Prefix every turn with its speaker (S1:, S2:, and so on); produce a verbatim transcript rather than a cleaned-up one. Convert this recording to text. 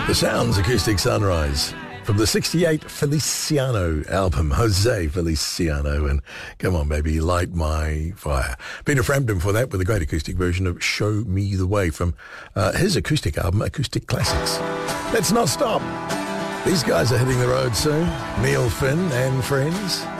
S1: The Sounds Acoustic Sunrise from the sixty-eight Feliciano album, Jose Feliciano, and Come On Baby, Light My Fire. Peter Frampton for that with a great acoustic version of Show Me the Way from uh, his acoustic album, Acoustic Classics. Let's not stop. These guys are hitting the road soon. Neil Finn and friends.